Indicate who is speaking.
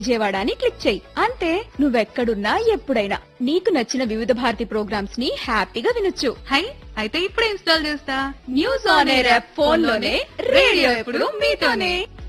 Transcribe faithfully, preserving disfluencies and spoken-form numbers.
Speaker 1: విజయవాడ అని క్లిక్ చేయి. అంతే, నువ్వెక్కడున్నా ఎప్పుడైనా నీకు నచ్చిన వివిధ భారతి ప్రోగ్రామ్స్ ని హ్యాపీగా వినొచ్చు.
Speaker 2: హై అయితే ఇప్పుడే ఇన్స్టాల్ చేస్తా.
Speaker 1: News on air app phone లోనే, రేడియో ఎప్పుడు మీతోనే.